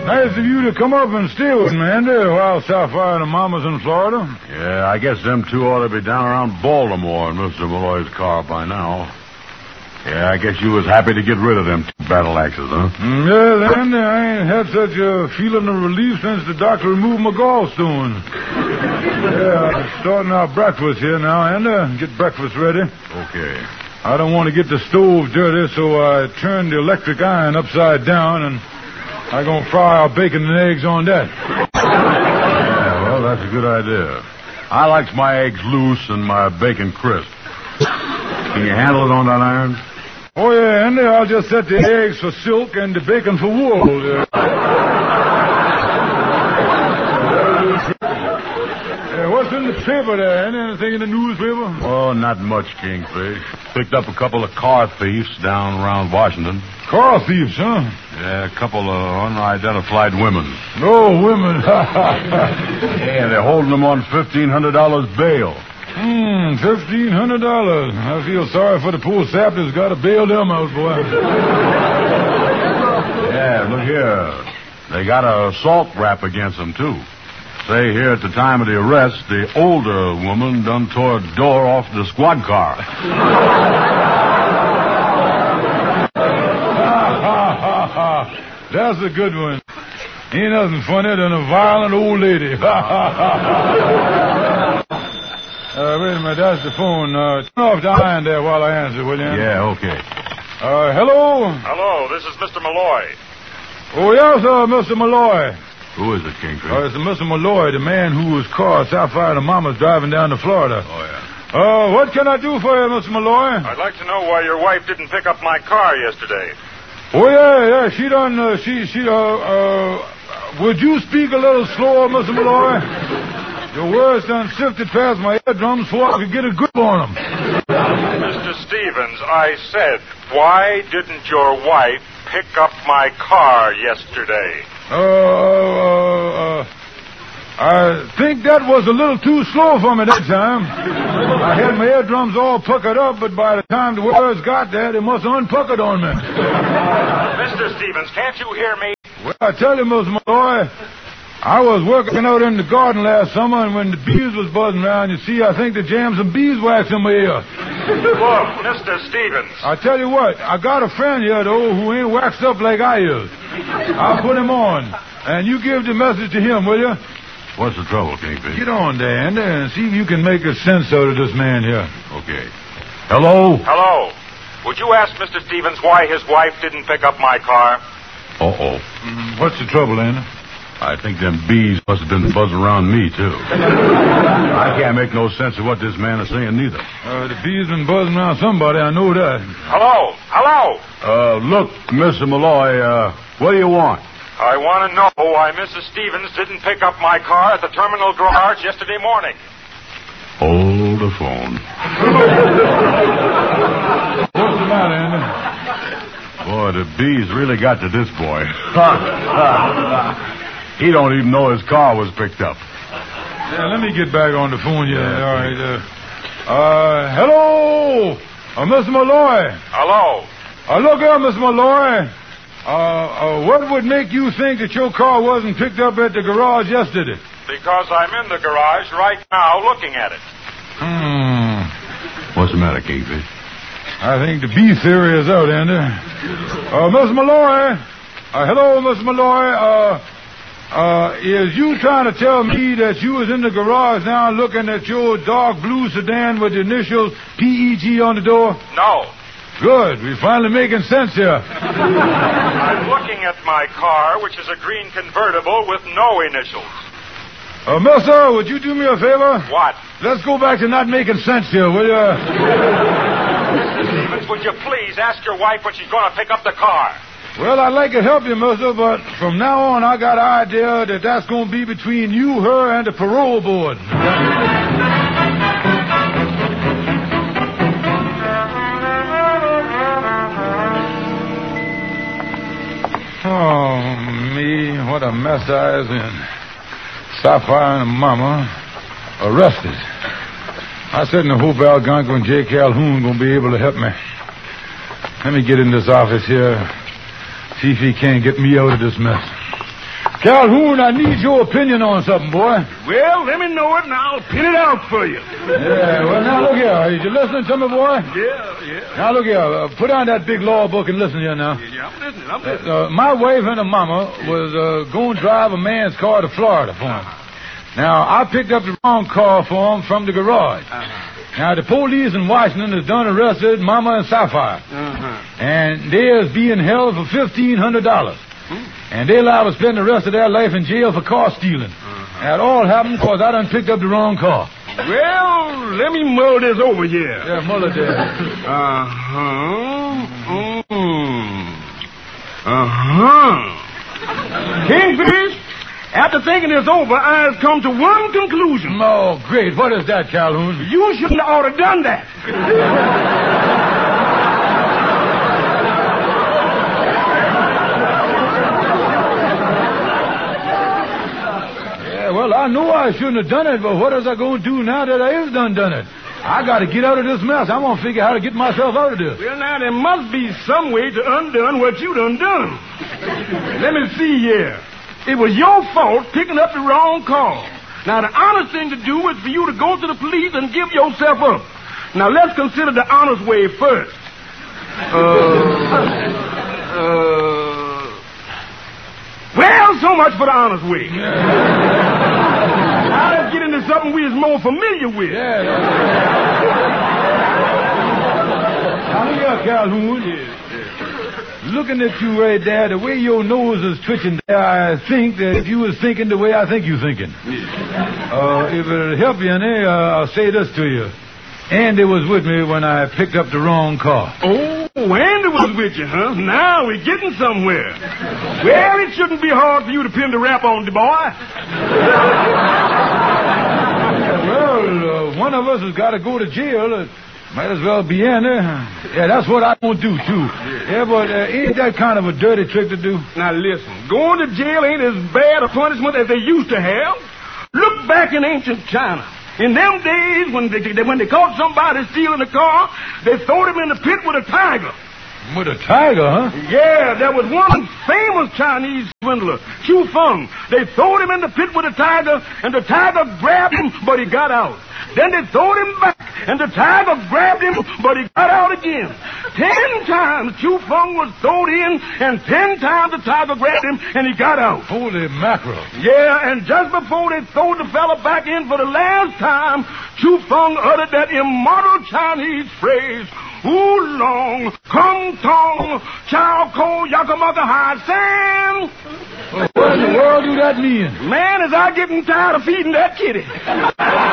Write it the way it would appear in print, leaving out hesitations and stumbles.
Nice of you to come up and stay with me, Andy, while Sapphire and the Mama's in Florida. Yeah, I guess them two ought to be down around Baltimore in Mr. Malloy's car by now. Yeah, I guess you was happy to get rid of them two battle axes, huh? Yeah, Andy, I ain't had such a feeling of relief since the doctor removed my gallstone. Yeah, I'm starting our breakfast here now, Andy. Get breakfast ready. Okay. I don't want to get the stove dirty, so I turned the electric iron upside down, and I'm going to fry our bacon and eggs on that. Yeah, well, that's a good idea. I likes my eggs loose and my bacon crisp. Can you handle it on that iron? Oh, yeah, Andy, I'll just set the eggs for silk and the bacon for wool. What's in the paper there, Andy? Anything in the newspaper? Oh, not much, Kingfish. Picked up a couple of car thieves down around Washington. Car thieves, huh? Yeah, a couple of unidentified women. No, women. Yeah, they're holding them on $1,500 bail. $1,500. I feel sorry for the poor sap that's got to bail them out, boy. Yeah, look here. They got a assault rap against them, too. Say here at the time of the arrest, the older woman done tore a door off the squad car. That's a good one. Ain't nothing funnier than a violent old lady. Wait a minute, that's the phone. Turn off the iron there while I answer, will you? Yeah, okay. Hello? Hello, this is Mr. Malloy. Oh, yes, Mr. Malloy. Who is it, Kingfish? It's Mr. Malloy, the man whose car Sapphire and Mama's driving down to Florida. Oh, yeah. What can I do for you, Mr. Malloy? I'd like to know why your wife didn't pick up my car yesterday. Oh, yeah, she done, would you speak a little slower, Mr. Malloy? Your words done sifted past my eardrums before I could get a grip on them. Mr. Stevens, I said, why didn't your wife pick up my car yesterday? I think that was a little too slow for me that time. I had my eardrums all puckered up, but by the time the words got there, they must have unpuckered on me. Mr. Stevens, can't you hear me? Well, I tell you, Mr. Malloy, I was working out in the garden last summer, and when the bees was buzzing around, you see, I think they jammed some beeswax in my ear. Look, Mr. Stevens. I tell you what, I got a friend here, though, who ain't waxed up like I is. I'll put him on, and you give the message to him, will you? What's the trouble, Kingfish? Get on there, Andy, and see if you can make a sense out of this man here. Okay. Hello? Hello. Would you ask Mr. Stevens why his wife didn't pick up my car? Uh-oh. What's the trouble, Andy? I think them bees must have been buzzing around me, too. I can't make no sense of what this man is saying, neither. The bees been buzzing around somebody, I know that. Hello. Hello. Look, Mr. Malloy, what do you want? I want to know why Mrs. Stevens didn't pick up my car at the terminal garage yesterday morning. Hold the phone. What's the matter, Andy? Boy, the bees really got to this boy. He don't even know his car was picked up. Yeah, let me get back on the phone here. All right. Hello? Mr. Malloy. Hello. Look here, Mr. Malloy. What would make you think that your car wasn't picked up at the garage yesterday? Because I'm in the garage right now looking at it. What's the matter, Kingfish? I think the bee theory is out, Andy. Mr. Malloy. Hello, Mr. Malloy. Is you trying to tell me that you was in the garage now looking at your dark blue sedan with the initials PEG on the door? No. Good. We're finally making sense here. I'm looking at my car, which is a green convertible with no initials. Mister, would you do me a favor? What? Let's go back to not making sense here, will you? Mr. Stevens, would you please ask your wife when she's going to pick up the car? Well, I'd like to help you, mister, but from now on, I got an idea that that's going to be between you, her, and the parole board. Oh, me, what a mess I was in. Sapphire and Mama arrested. I certainly hope Algonquin and J. Calhoun going to be able to help me. Let me get in this office here, see if he can't get me out of this mess. Calhoun, I need your opinion on something, boy. Well, let me know it, and I'll pin it out for you. Yeah, well, now look here. Are you listening to me, boy? Yeah. Now look here. Put down that big law book and listen here now. Yeah, I'm listening. My wife and her mama was going to drive a man's car to Florida for him. Now, I picked up the wrong car for him from the garage. Now, the police in Washington has done arrested Mama and Sapphire. And they is being held for $1,500. And they liable to spend the rest of their life in jail for car stealing. That all happened because I done picked up the wrong car. Well, let me mull this over here. Yeah, mull it there. Kingfish, after thinking this over, I've come to one conclusion. Oh, great. What is that, Calhoun? You shouldn't have ought to done that. Well, I know I shouldn't have done it, but what is I going to do now that I is done it? I got to get out of this mess. I'm going to figure how to get myself out of this. Well, now, there must be some way to undone what you done. Let me see here. It was your fault picking up the wrong call. Now, the honest thing to do is for you to go to the police and give yourself up. Now, let's consider the honest way first. Well, so much for the honest way. Now let's get into something we is more familiar with. Yeah. Now, here, Calhoun. Looking at you right there, the way your nose is twitching there, I think that if you was thinking the way I think you're thinking. If it'll help you any, I'll say this to you. Andy was with me when I picked up the wrong car. Oh, Andy was with you, huh? Now we're getting somewhere. Well, it shouldn't be hard for you to pin the rap on the boy. Well, one of us has got to go to jail. Might as well be Andy. Yeah, that's what I won't do, too. Yeah, but ain't that kind of a dirty trick to do? Now, listen. Going to jail ain't as bad a punishment as they used to have. Look back in ancient China. In them days, when they caught somebody stealing a car, they threw him in the pit with a tiger. With a tiger, huh? Yeah, there was one famous Chinese swindler, Chu Feng. They threw him in the pit with a tiger, and the tiger grabbed him, but he got out. Then they threw him back, and the tiger grabbed him, but he got out again. 10 times Chu Feng was thrown in, and 10 times the tiger grabbed him, and he got out. Holy mackerel. Yeah, and just before they threw the fella back in for the last time, Chu Feng uttered that immortal Chinese phrase, Oolong, Kong Tong, Chow Ko, Yakamaka Hai San. What in the world do that mean? Man, is I getting tired of feeding that kitty.